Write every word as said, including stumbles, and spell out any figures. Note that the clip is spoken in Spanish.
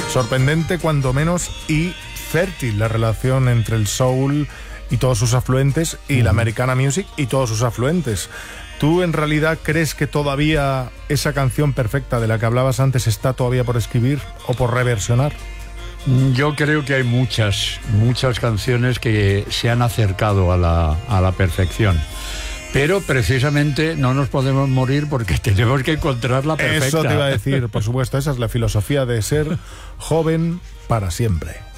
Sorprendente cuando menos y fértil la relación entre el soul y todos sus afluentes y uh-huh. la Americana Music y todos sus afluentes. ¿Tú en realidad crees que todavía esa canción perfecta de la que hablabas antes está todavía por escribir o por reversionar? Yo creo que hay muchas, muchas canciones que se han acercado a la, a la perfección. Pero precisamente no nos podemos morir porque tenemos que encontrar la perfecta. Eso te iba a decir, por supuesto, esa es la filosofía de ser joven para siempre.